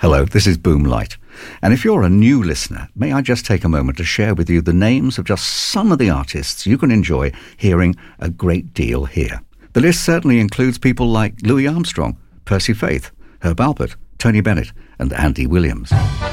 Hello, this is Boom Light. And if you're a new listener, may I just take a moment to share with you the names of just some of the artists you can enjoy hearing a great deal here. The list certainly includes people like Louis Armstrong, Percy Faith, Herb Alpert, Tony Bennett and Andy Williams.